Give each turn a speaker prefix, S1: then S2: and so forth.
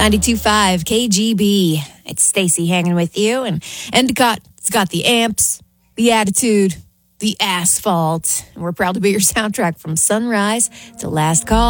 S1: 92.5 KGB. It's Stacy hanging with you. And Endicott's got the amps, the attitude, the asphalt. And we're proud to be your soundtrack from sunrise to last call.